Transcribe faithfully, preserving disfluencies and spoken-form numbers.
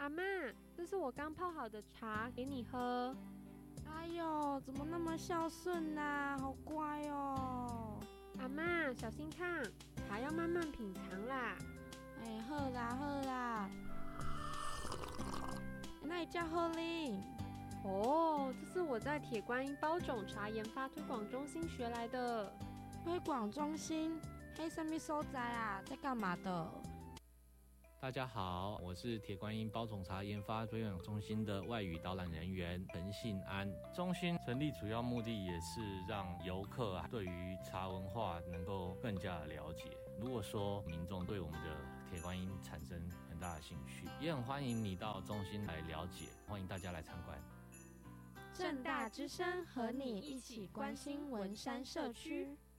嬷，这是我刚泡好的茶，给你喝。 哎呦，怎么那么孝顺啊，好乖哦。 阿嬷，小心烫，茶要慢慢品尝啦。 哎，好啦好啦，那也叫好哩。 哦，这是我在铁观音包种茶研发推广中心学来的。 推广中心？嘿，什么所在啊？在干嘛的？ 大家好，我是铁观音包种茶研发推广中心的外语导览人员陈信安。中心成立主要目的也是让游客啊对于茶文化能够更加的了解。如果说民众对我们的铁观音产生很大的兴趣，也很欢迎你到中心来了解，欢迎大家来参观。 政大之声和你一起关心文山社区。